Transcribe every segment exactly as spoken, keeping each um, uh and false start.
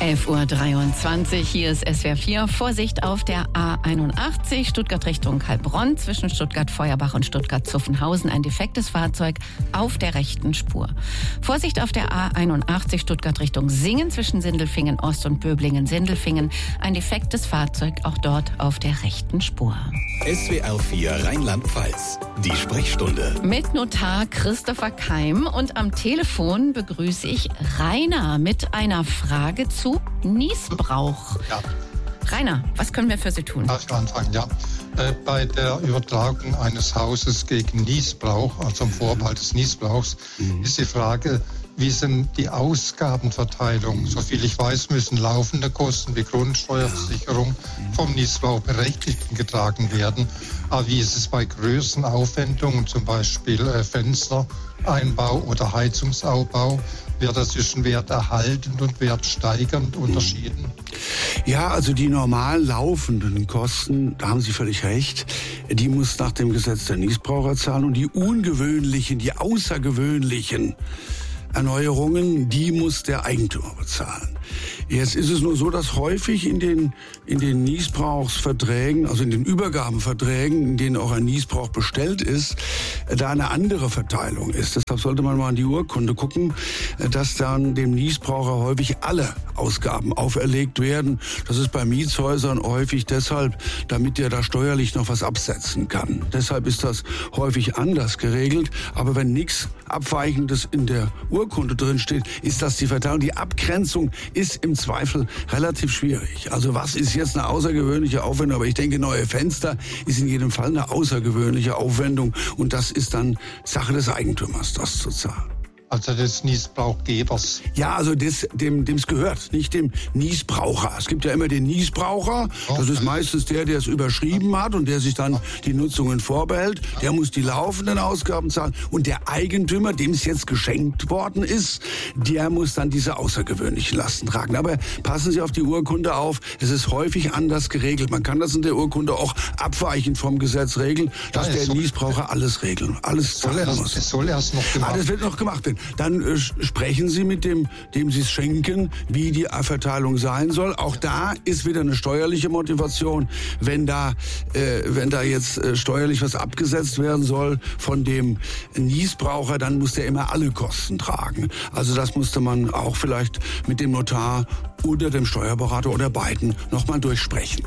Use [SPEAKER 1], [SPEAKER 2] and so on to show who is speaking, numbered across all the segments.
[SPEAKER 1] elf Uhr dreiundzwanzig, hier ist S W R vier. Vorsicht auf der A einundachtzig, Stuttgart Richtung Heilbronn, zwischen Stuttgart-Feuerbach und Stuttgart-Zuffenhausen. Ein defektes Fahrzeug auf der rechten Spur. Vorsicht auf der A einundachtzig, Stuttgart Richtung Singen, zwischen Sindelfingen Ost und Böblingen-Sindelfingen. Ein defektes Fahrzeug auch dort auf der rechten Spur.
[SPEAKER 2] S W R vier Rheinland-Pfalz, die Sprechstunde.
[SPEAKER 1] Mit Notar Christopher Keim und am Telefon begrüße ich Rainer mit einer Frage zu Niesbrauch.
[SPEAKER 3] Ja.
[SPEAKER 1] Rainer, was können wir für Sie tun?
[SPEAKER 3] Darf ich anfangen? Ja. Äh, bei der Übertragung eines Hauses gegen Niesbrauch, also im Vorbehalt des Niesbrauchs, mhm. ist die Frage, wie sind die Ausgabenverteilung? Soviel ich weiß, müssen laufende Kosten wie Grundsteuerversicherung vom Niesbrauchberechtigten getragen werden. Aber wie ist es bei größeren Aufwendungen, zum Beispiel äh, Fenstereinbau oder Heizungsaufbau? Wird das zwischen Wert erhaltend und Wert steigernd unterschieden?
[SPEAKER 4] Ja, also die normal laufenden Kosten, da haben Sie völlig recht, die muss nach dem Gesetz der Niesbraucher zahlen, und die ungewöhnlichen, die außergewöhnlichen Erneuerungen, die muss der Eigentümer bezahlen. Jetzt ist es nur so, dass häufig in den, in den Niesbrauchsverträgen, also in den Übergabenverträgen, in denen auch ein Niesbrauch bestellt ist, da eine andere Verteilung ist. Deshalb sollte man mal in die Urkunde gucken, dass dann dem Niesbraucher häufig alle Ausgaben auferlegt werden. Das ist bei Mietshäusern häufig deshalb, damit der da steuerlich noch was absetzen kann. Deshalb ist das häufig anders geregelt. Aber wenn nichts Abweichendes in der Urkunde drin steht, ist das die Verteilung. Die Abgrenzung ist im Zweifel relativ schwierig. Also was ist jetzt eine außergewöhnliche Aufwendung? Aber ich denke, neue Fenster ist in jedem Fall eine außergewöhnliche Aufwendung. Und das ist dann Sache des Eigentümers, das zu zahlen.
[SPEAKER 3] Also des Niesbrauchgebers.
[SPEAKER 4] Ja, also des, dem es gehört, nicht dem Niesbraucher. Es gibt ja immer den Niesbraucher, das ist meistens der, der es überschrieben hat und der sich dann die Nutzungen vorbehält. Der muss die laufenden Ausgaben zahlen. Und der Eigentümer, dem es jetzt geschenkt worden ist, der muss dann diese außergewöhnlichen Lasten tragen. Aber passen Sie auf die Urkunde auf, es ist häufig anders geregelt. Man kann das in der Urkunde auch abweichend vom Gesetz regeln, dass ja, der soll, Niesbraucher alles regeln, alles zahlen
[SPEAKER 3] soll erst,
[SPEAKER 4] muss.
[SPEAKER 3] Es soll erst noch gemacht.
[SPEAKER 4] Ah, das wird noch gemacht werden. Dann äh, sprechen Sie mit dem, dem Sie es schenken, wie die Verteilung sein soll. Auch da ist wieder eine steuerliche Motivation. Wenn da, äh, wenn da jetzt äh, steuerlich was abgesetzt werden soll von dem Niesbraucher, dann muss der immer alle Kosten tragen. Also das musste man auch vielleicht mit dem Notar oder dem Steuerberater oder beiden nochmal durchsprechen.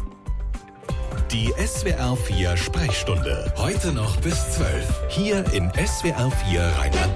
[SPEAKER 2] Die S W R vier Sprechstunde. Heute noch bis zwölf. Hier in S W R vier Rheinland-Pfalz.